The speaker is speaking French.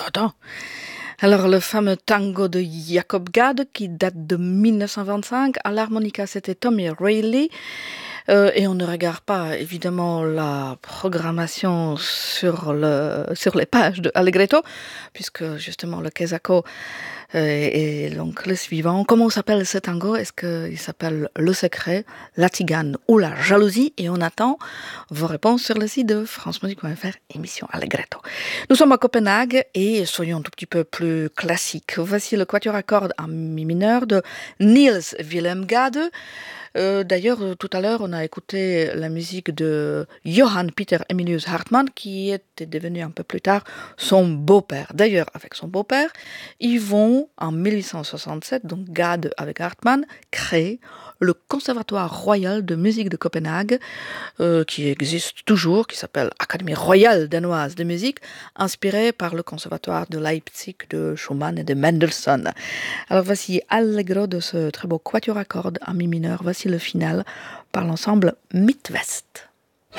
attends. Alors, le fameux tango de Jacob Gade, qui date de 1925, à l'harmonica, c'était Tommy Reilly. Et on ne regarde pas, évidemment, la programmation sur les pages de Allegretto, puisque, justement, le Quesaco est donc le suivant. Comment s'appelle ce tango? Est-ce qu'il s'appelle Le Secret, La Tigane ou La Jalousie? Et on attend vos réponses sur le site de francemusique.fr, émission Allegretto. Nous sommes à Copenhague et soyons un tout petit peu plus classiques. Voici le quatuor à cordes en mi mineur de Niels Willem Gade. D'ailleurs, tout à l'heure, on a écouté la musique de Johann Peter Emilius Hartmann, qui était devenu un peu plus tard son beau-père. D'ailleurs, avec son beau-père, ils vont, en 1867, donc Gade avec Hartmann, créer le Conservatoire royal de musique de Copenhague, qui existe toujours, qui s'appelle Académie royale danoise de musique, inspiré par le Conservatoire de Leipzig de Schumann et de Mendelssohn. Alors voici Allegro de ce très beau quatuor à cordes en mi mineur. Voici le final par l'ensemble Midwest.